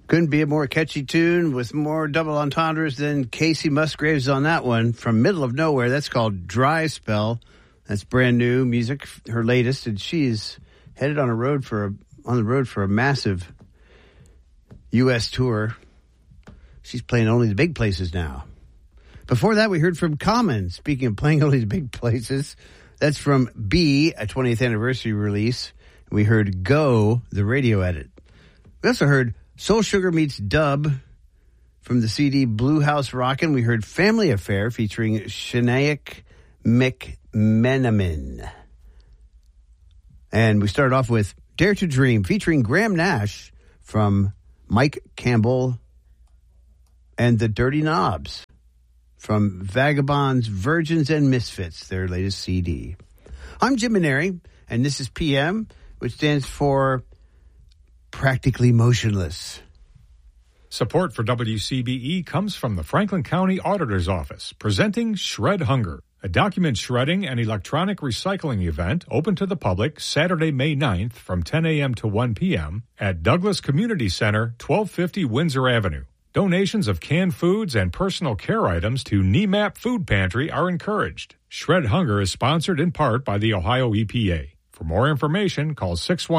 Couldn't be a more catchy tune with more double entendres than Casey Musgraves on that one. From Middle of Nowhere, that's called Dry Spell. That's brand new music, her latest, and she's headed on the road for a massive U.S. tour. She's playing only the big places now. Before that, we heard from Common. Speaking of playing only the big places, that's from B, a 20th anniversary release. We heard Go, the radio edit. We also heard Soul Sugar meets Dub from the CD Blue House Rockin'. We heard Family Affair featuring Shania McMenamin. And we started off with Dare to Dream featuring Graham Nash from Mike Campbell and the Dirty Knobs from Vagabonds, Virgins, and Misfits, their latest CD. I'm Jim Maneri, and this is PM, which stands for Practically Motionless. Support for WCBE comes from the Franklin County Auditor's Office, presenting Shred Hunger, a document shredding and electronic recycling event open to the public Saturday, May 9th from 10 a.m. to 1 p.m. at Douglas Community Center, 1250 Windsor Avenue. Donations of canned foods and personal care items to NEMAP Food Pantry are encouraged. Shred Hunger is sponsored in part by the Ohio EPA. For more information, call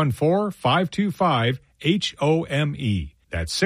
614-525-HOME. That's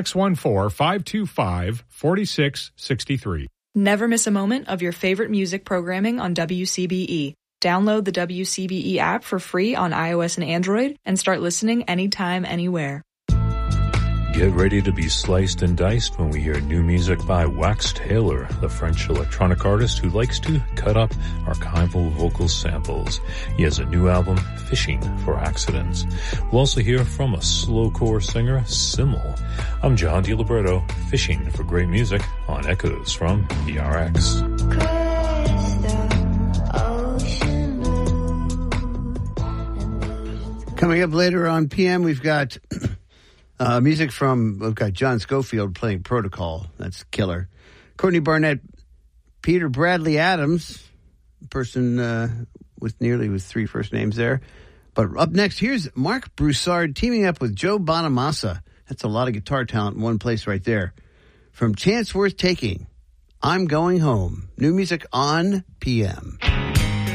614-525-4663. Never miss a moment of your favorite music programming on WCBE. Download the WCBE app for free on iOS and Android and start listening anytime, anywhere. Get ready to be sliced and diced when we hear new music by Wax Taylor, the French electronic artist who likes to cut up archival vocal samples. He has a new album, Fishing for Accidents. We'll also hear from a slowcore singer, Simmel. I'm John DiLibretto, fishing for great music on Echoes from PRX. Coming up later on PM, we've got music from, we've got John Schofield playing Protocol. That's killer. Courtney Barnett, Peter Bradley Adams, person with three first names there. But up next, here's Mark Broussard teaming up with Joe Bonamassa. That's a lot of guitar talent in one place right there. From Chance Worth Taking, I'm Going Home. New music on PM.